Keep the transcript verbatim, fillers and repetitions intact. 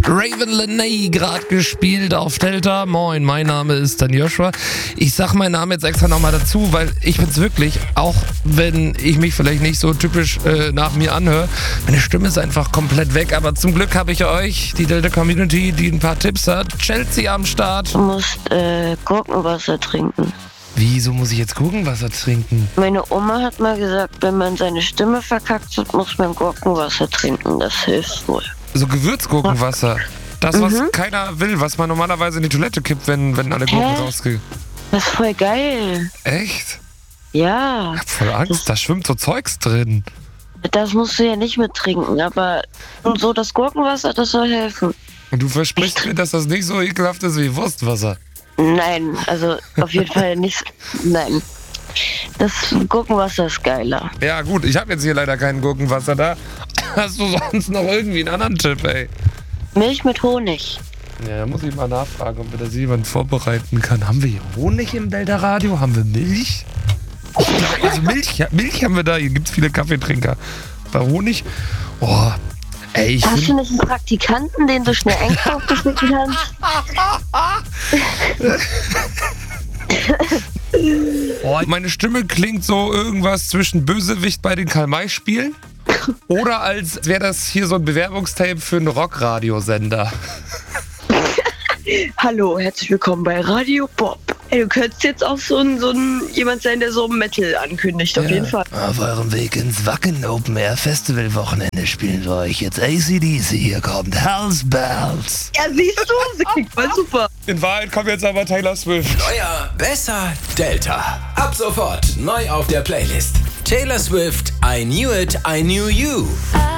Raven Lenay gerade gespielt auf Delta. Moin, mein Name ist dann Joshua. Ich sag meinen Namen jetzt extra nochmal dazu, weil ich bin's wirklich, auch wenn ich mich vielleicht nicht so typisch äh, nach mir anhöre, meine Stimme ist einfach komplett weg. Aber zum Glück habe ich euch, die Delta Community, die ein paar Tipps hat. Chelsea am Start. Du musst äh, Gurkenwasser trinken. Wieso muss ich jetzt Gurkenwasser trinken? Meine Oma hat mal gesagt, wenn man seine Stimme verkackt hat, muss man Gurkenwasser trinken. Das hilft wohl. So Gewürzgurkenwasser. Das, was Mhm. keiner will, was man normalerweise in die Toilette kippt, wenn, wenn alle Gurken Hä? rausgehen. Das ist voll geil. Echt? Ja, Ich hab voll Angst, da schwimmt so Zeugs drin. das musst du ja nicht mit trinken, aber so das Gurkenwasser, das soll helfen. Und du versprichst mir, dass das nicht so ekelhaft ist wie Wurstwasser. Nein, also auf jeden Fall nicht. Nein. Das Gurkenwasser ist geiler. Ja gut, ich habe jetzt hier leider kein Gurkenwasser da. Hast du sonst noch irgendwie einen anderen Tipp, ey? Milch mit Honig. Ja, da muss ich mal nachfragen, ob mir das jemand vorbereiten kann. Haben wir hier Honig im Delta Radio? Haben wir Milch? Ich glaub, also Milch, ja, Milch haben wir da. Hier gibt es viele Kaffeetrinker. Bei Honig? Oh, ey, ich Hast find, du nicht einen Praktikanten, den du schnell einkaufen schicken kannst? oh, meine Stimme klingt so irgendwas zwischen Bösewicht bei den Karl-May-Spielen oder als wäre das hier so ein Bewerbungstape für einen Rockradiosender. Hallo, herzlich willkommen bei Radio Bob. Ey, du könntest jetzt auch so ein, so ein jemand sein, der so Metal ankündigt, auf jeden Fall. Auf eurem Weg ins Wacken Open Air Festival Wochenende spielen wir euch jetzt A C D C. Hier kommt Hells Bells. Ja, siehst du, sie klingt voll super. In Wahrheit kommt jetzt aber Taylor Swift. Neuer, besser, Delta. Ab sofort neu auf der Playlist. Taylor Swift, I Knew It, I Knew You. I